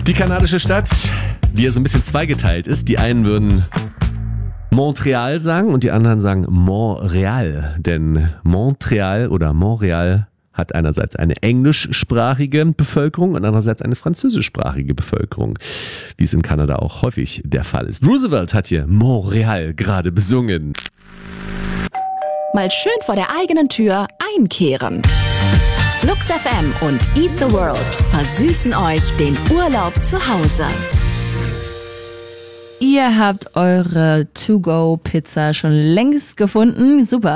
Die kanadische Stadt, die ja so ein bisschen zweigeteilt ist. Die einen würden Montreal sagen und die anderen sagen Montreal. Denn Montreal oder Montreal hat einerseits eine englischsprachige Bevölkerung und andererseits eine französischsprachige Bevölkerung, wie es in Kanada auch häufig der Fall ist. Roosevelt hat hier Montreal gerade besungen. Mal schön vor der eigenen Tür einkehren. Flux FM und Eat the World versüßen euch den Urlaub zu Hause. Ihr habt eure To-Go-Pizza schon längst gefunden. Super.